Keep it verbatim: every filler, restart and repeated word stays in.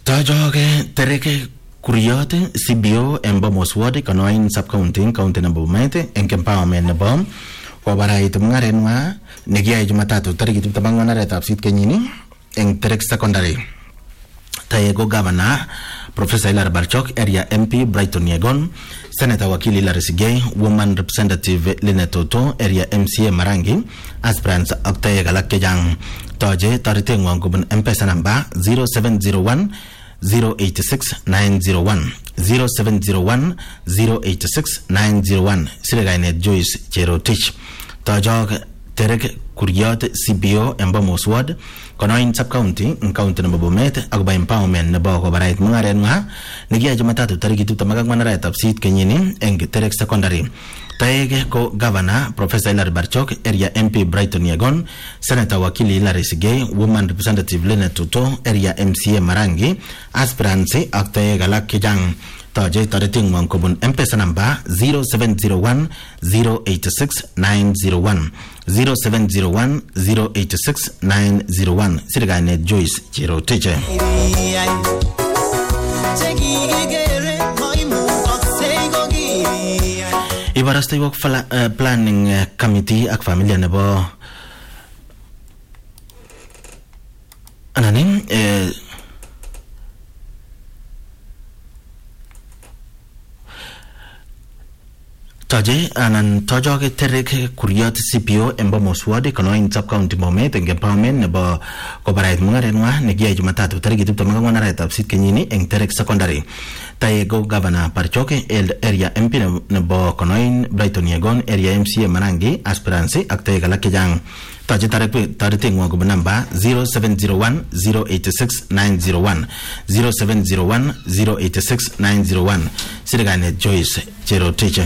Tajoge tereke Kuriyote C B O embo Moswadi kanoin sub-county county na Bomet en empowerment na bom wabarait mungarenwa negia Jumatatu tariki tuptabang naretap sit kenyini en terek secondary Tayego Governor Professor Ilar Barchok area M P Brighton Yegon Senator Wakili Larisige Woman Representative Linetoto area M C A Marangi aspirants Octay Galakejang Toje Taritengwang Gubun M-Pesa number zero seven zero one zero eight six nine zero one zero seven zero one zero eight six nine zero one Siregainet Joyce Cherotich Tajog Terek Kuriot C B O Emba Moswad Konoin sub-county in county na Bomet Agba empowerment na ba ko barait mga ren nga Nigia Jumatatu tariki tutamagag manarait of seat kenyini Eng Terek secondary Taege ko Governor Professor Ilar Barchok area M P Brighton Yegon Senator Wakili Larisige Woman Representative Lena Tuto area M C A Marangi aspirancy Octay Galakejang Taje Tariting Wang Kobun M-Pesa number zero seven zero one zero eight six nine zero one zero seven zero one zero eight six nine zero one Sirigane Joyce Chiro Teacher Ibarasta iwak uh, planning uh, committee ak familia nebo ananin eh Taje anan tajoge terek Kuriot C P O embo Moswadi kanoin sub-county Bomet en empowerment nebo kobarait mungarenwa negia Jumatatu tariki tuptamang narait of sit kenyini en terek secondary Tayego Governor Barchoke el area M P nebo kanoin Brighton Yegon area M C A Marangi aspirancy Octay Galakejang Taje tarek tariting wang namba zero seven zero one zero eight six nine zero one zero seven zero one zero eight six nine zero one Sirigane Joyce Chero Teacher